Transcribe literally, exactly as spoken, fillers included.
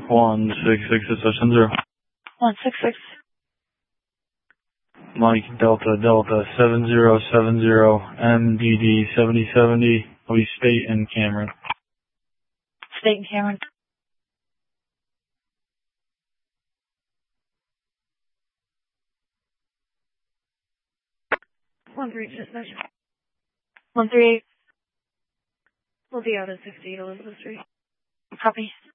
one six six, seven zero. one six six. Mike Delta Delta seven zero seven zero M D D seventy seventy. We State and Cameron. State and Cameron. One three eight. One three eight. We'll be out at sixty-eight Elizabeth Street. Copy.